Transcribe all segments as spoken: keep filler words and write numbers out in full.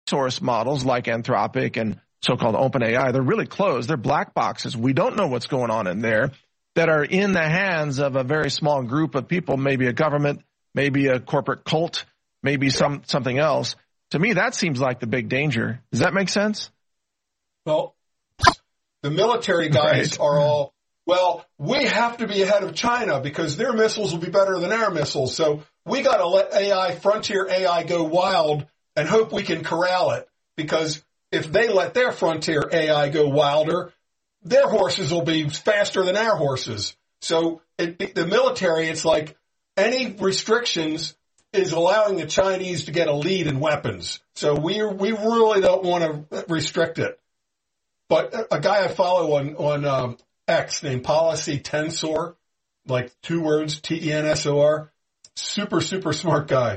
source models like Anthropic and so-called OpenAI, they're really closed. They're black boxes. We don't know what's going on in there that are in the hands of a very small group of people, maybe a government, maybe a corporate cult, maybe some something else. To me, that seems like the big danger. Does that make sense? Well, the military guys right. are all, well, we have to be ahead of China because their missiles will be better than our missiles. So we got to let A I, frontier A I, go wild and hope we can corral it, because if they let their frontier A I go wilder, their horses will be faster than our horses. So it, it, the military, it's like any restrictions is allowing the Chinese to get a lead in weapons. So we we really don't want to restrict it. But a, a guy I follow on, on um, X named Policy Tensor, like two words, T E N S O R, super, super smart guy.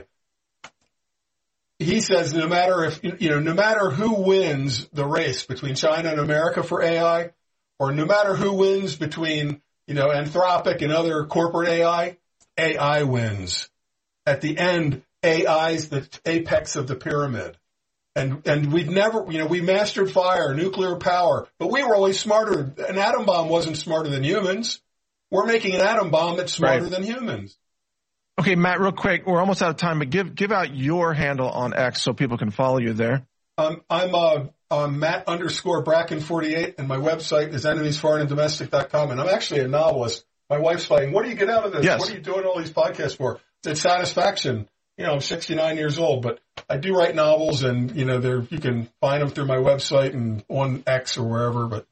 He says no matter if, you know, no matter who wins the race between China and America for A I, or no matter who wins between, you know, Anthropic and other corporate A I, A I wins. At the end, A I's the apex of the pyramid. And, and we've never, you know, we mastered fire, nuclear power, but we were always smarter. An atom bomb wasn't smarter than humans. We're making an atom bomb that's smarter right. than humans. Okay, Matt, real quick, we're almost out of time, but give give out your handle on X so people can follow you there. Um, I'm uh, uh, Matt underscore Bracken forty-eight, and my website is enemies foreign and domestic dot com. And I'm actually a novelist. My wife's fighting, what do you get out of this? Yes. What are you doing all these podcasts for? It's satisfaction. You know, I'm sixty-nine years old, but I do write novels, and, you know, they're, you can find them through my website and on X or wherever. But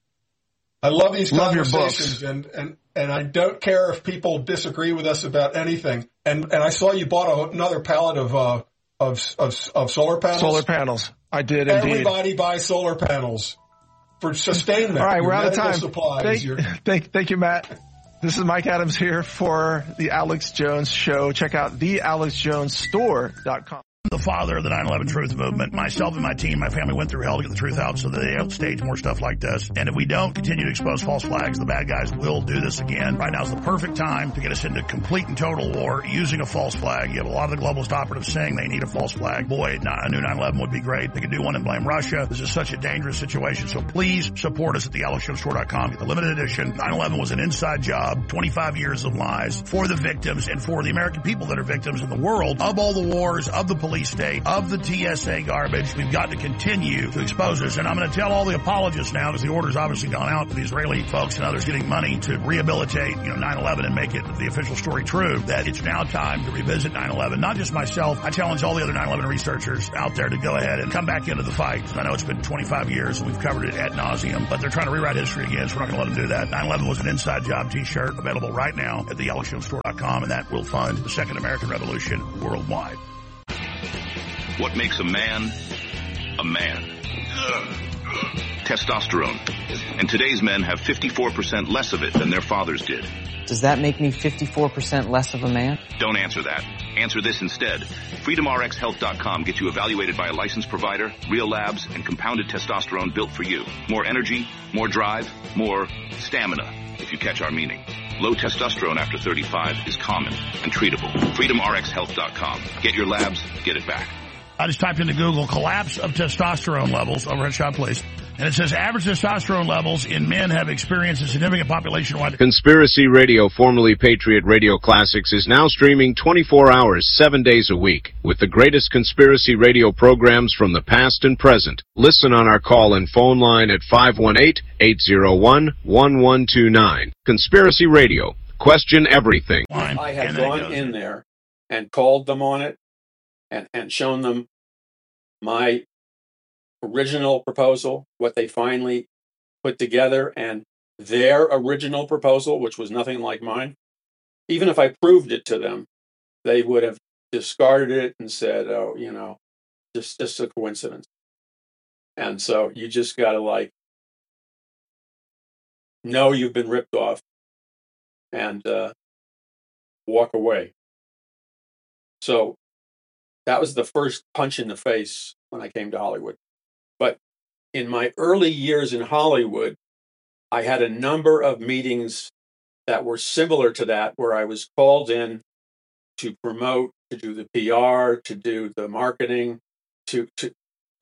I love these love conversations, and, and, and I don't care if people disagree with us about anything. And and I saw you bought a, another pallet of, uh, of of of solar panels. Solar panels. I did indeed. Everybody buys solar panels for sustainment. All right, we're out of time. Supplies, thank, thank, thank you, Matt. This is Mike Adams here for the Alex Jones Show. Check out the alex jones store dot com. The father of the nine eleven Truth Movement. Myself and my team, my family went through hell to get the truth out so that they don't stage more stuff like this. And if we don't continue to expose false flags, the bad guys will do this again. Right now is the perfect time to get us into complete and total war using a false flag. You have a lot of the globalist operatives saying they need a false flag. Boy, a new nine eleven would be great. They could do one and blame Russia. This is such a dangerous situation. So please support us at the alex jones store dot com. Get the limited edition. nine eleven was an inside job. twenty-five years of lies for the victims and for the American people that are victims in the world of all the wars, of the police state, of the T S A garbage. We've got to continue to expose this. And I'm going to tell all the apologists now, because the order's obviously gone out to the Israeli folks and others getting money to rehabilitate, you know, nine eleven and make it the official story true, that it's now time to revisit nine eleven. Not just myself. I challenge all the other nine eleven researchers out there to go ahead and come back into the fight. I know it's been twenty-five years and we've covered it ad nauseum, but they're trying to rewrite history again, so we're not going to let them do that. nine eleven was an inside job t-shirt available right now at the alex jones store dot com, and that will fund the Second American Revolution worldwide. What makes a man a man? Testosterone. And today's men have fifty-four percent less of it than their fathers did. Does that make me fifty-four percent less of a man? Don't answer that. Answer this instead. freedom r x health dot com gets you evaluated by a licensed provider, real labs, and compounded testosterone built for you. More energy, more drive, more stamina, if you catch our meaning. Low testosterone after thirty-five is common and treatable. freedom r x health dot com. Get your labs, get it back. I just typed into Google collapse of testosterone levels, overhead shot please, and it says average testosterone levels in men have experienced a significant population-wide. Conspiracy Radio, formerly Patriot Radio Classics, is now streaming twenty-four hours, seven days a week, with the greatest conspiracy radio programs from the past and present. Listen on our call and phone line at five one eight, eight zero one, one one two nine. Conspiracy Radio. Question everything. I have gone in there and called them on it, and, and shown them my original proposal, what they finally put together, and their original proposal, which was nothing like mine. Even if I proved it to them, they would have discarded it and said, oh, you know, just, just a coincidence. And so you just got to like know you've been ripped off and uh, walk away. So that was the first punch in the face when I came to Hollywood. But in my early years in Hollywood, I had a number of meetings that were similar to that, where I was called in to promote, to do the P R, to do the marketing, to, to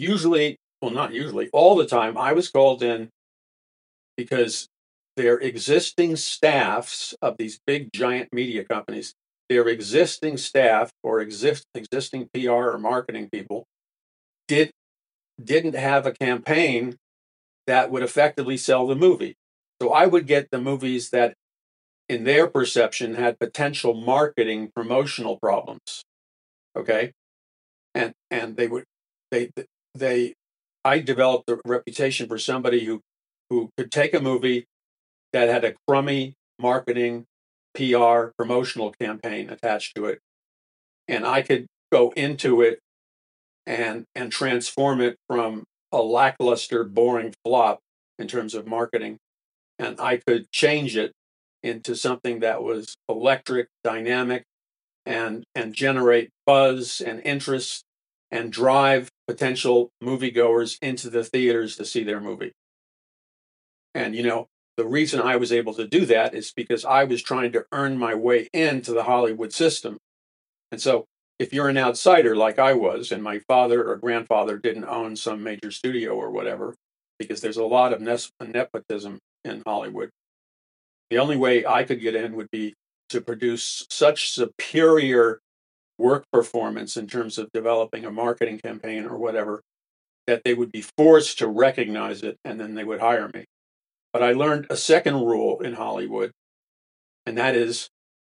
usually, well, not usually, all the time, I was called in because their existing staffs of these big giant media companies, their existing staff or exist, existing P R or marketing people did, didn't have a campaign that would effectively sell the movie. So I would get the movies that, in their perception, had potential marketing promotional problems. Okay. And, and they would, they, they, I developed a reputation for somebody who, who could take a movie that had a crummy marketing, P R, promotional campaign attached to it, and I could go into it and and transform it from a lackluster, boring flop in terms of marketing, and I could change it into something that was electric, dynamic, and and generate buzz and interest and drive potential moviegoers into the theaters to see their movie. And, you know, the reason I was able to do that is because I was trying to earn my way into the Hollywood system. And so if you're an outsider like I was, and my father or grandfather didn't own some major studio or whatever, because there's a lot of nepotism in Hollywood, the only way I could get in would be to produce such superior work performance in terms of developing a marketing campaign or whatever, that they would be forced to recognize it, and then they would hire me. But I learned a second rule in Hollywood, and that is,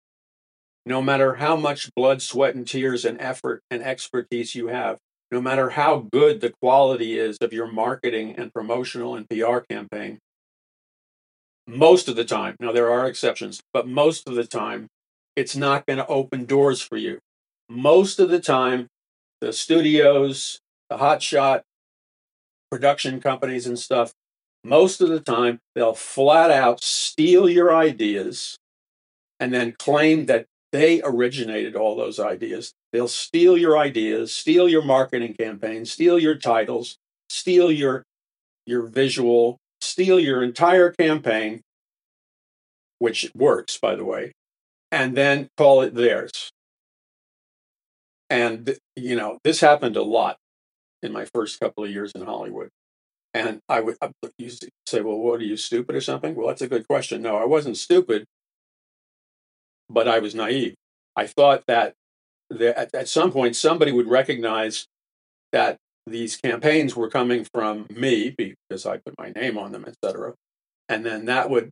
no matter how much blood, sweat, and tears and effort and expertise you have, no matter how good the quality is of your marketing and promotional and P R campaign, most of the time, now there are exceptions, but most of the time, it's not going to open doors for you. Most of the time, the studios, the hotshot production companies and stuff, most of the time, they'll flat out steal your ideas and then claim that they originated all those ideas. They'll steal your ideas, steal your marketing campaign, steal your titles, steal your, your visual, steal your entire campaign, which works, by the way, and then call it theirs. And, you know, this happened a lot in my first couple of years in Hollywood. And I would I used to say, well, what, are you stupid or something? Well, that's a good question. No, I wasn't stupid, but I was naive. I thought that there, at, at some point somebody would recognize that these campaigns were coming from me because I put my name on them, et cetera. And then that would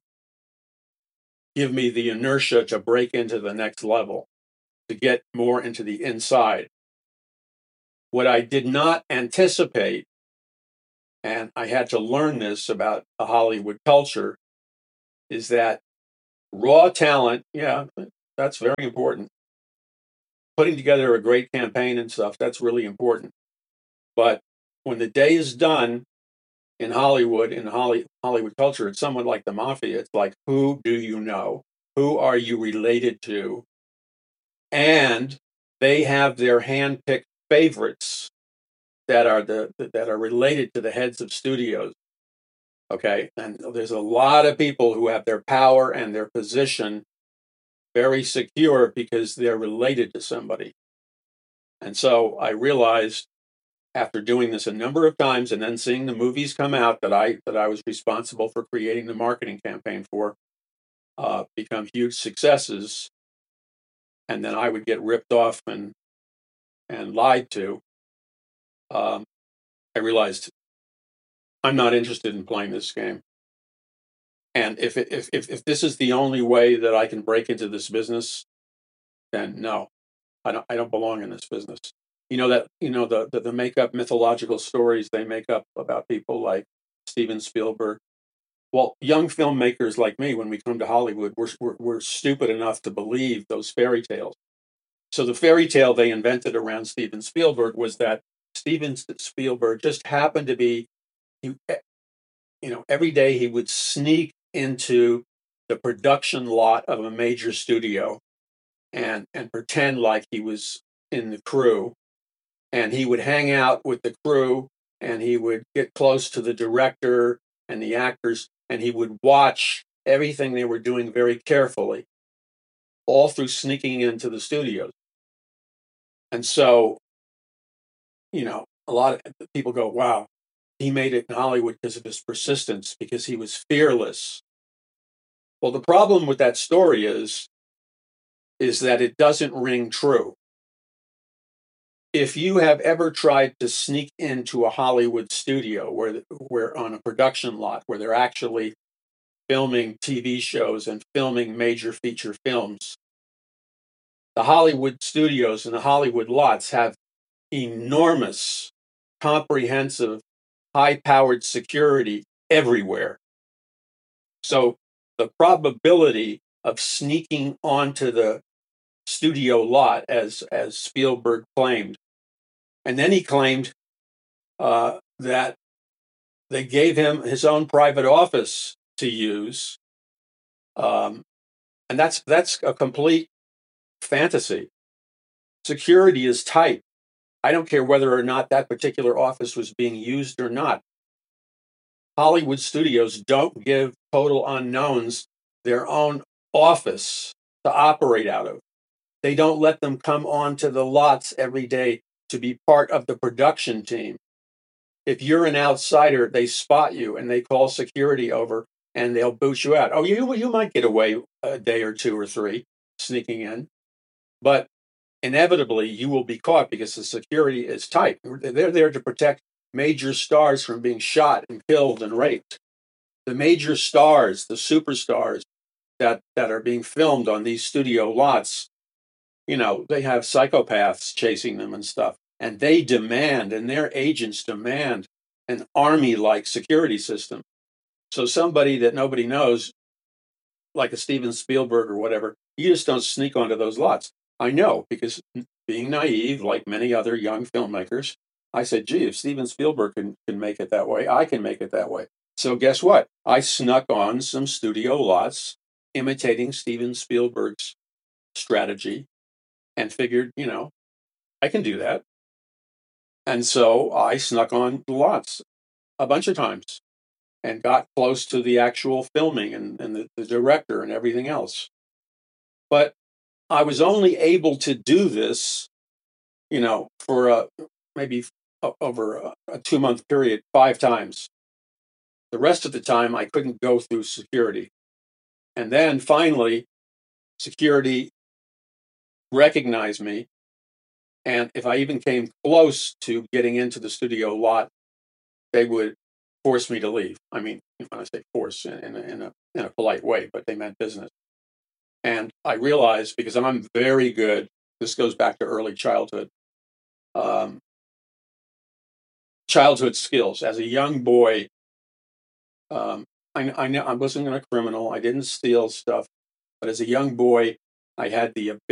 give me the inertia to break into the next level, to get more into the inside. What I did not anticipate, and I had to learn this about the Hollywood culture, is that raw talent, yeah, that's very important. Putting together a great campaign and stuff, that's really important. But when the day is done in Hollywood, in Holly, Hollywood culture, it's somewhat like the mafia. It's like, who do you know? Who are you related to? And they have their hand-picked favorites that are the that are related to the heads of studios. Okay, and there's a lot of people who have their power and their position very secure because they're related to somebody. And so I realized, after doing this a number of times and then seeing the movies come out that I that I was responsible for creating the marketing campaign for, uh, become huge successes, and then I would get ripped off and and lied to. Um, I realized I'm not interested in playing this game. And if, it, if if if this is the only way that I can break into this business, then no, I don't. I don't belong in this business. You know that you know the the, the make up mythological stories they make up about people like Steven Spielberg. Well, young filmmakers like me, when we come to Hollywood, we're we're, we're stupid enough to believe those fairy tales. So the fairy tale they invented around Steven Spielberg was that Steven Spielberg just happened to be, you know, every day he would sneak into the production lot of a major studio and and pretend like he was in the crew, and he would hang out with the crew, and he would get close to the director and the actors, and he would watch everything they were doing very carefully, all through sneaking into the studios. And so, you know, a lot of people go, wow, he made it in Hollywood because of his persistence, because he was fearless. Well, the problem with that story is, is that it doesn't ring true. If you have ever tried to sneak into a Hollywood studio where, where on a production lot where they're actually filming T V shows and filming major feature films, the Hollywood studios and the Hollywood lots have enormous, comprehensive, high-powered security everywhere. So the probability of sneaking onto the studio lot, as as Spielberg claimed, and then he claimed uh, that they gave him his own private office to use, um, and that's that's a complete fantasy. Security is tight. I don't care whether or not that particular office was being used or not. Hollywood studios don't give total unknowns their own office to operate out of. They don't let them come onto the lots every day to be part of the production team. If you're an outsider, they spot you and they call security over and they'll boot you out. Oh, you you might get away a day or two or three sneaking in, but inevitably you will be caught because the security is tight. They're there to protect major stars from being shot and killed and raped. The major stars, the superstars that, that are being filmed on these studio lots, you know, they have psychopaths chasing them and stuff. And they demand, and their agents demand, an army-like security system. So somebody that nobody knows, like a Steven Spielberg or whatever, you just don't sneak onto those lots. I know, because being naive, like many other young filmmakers, I said, gee, if Steven Spielberg can, can make it that way, I can make it that way. So guess what? I snuck on some studio lots imitating Steven Spielberg's strategy and figured, you know, I can do that. And so I snuck on the lots a bunch of times and got close to the actual filming and, and the, the director and everything else. But I was only able to do this, you know, for a, maybe over a, a two-month period, five times. The rest of the time, I couldn't go through security. And then finally, security recognized me. And if I even came close to getting into the studio lot, they would force me to leave. I mean, when I say force, in a, in a, in a polite way, but they meant business. And I realized, because I'm very good, this goes back to early childhood, um, childhood skills. As a young boy, um, I, I, I wasn't a criminal. I didn't steal stuff. But as a young boy, I had the ability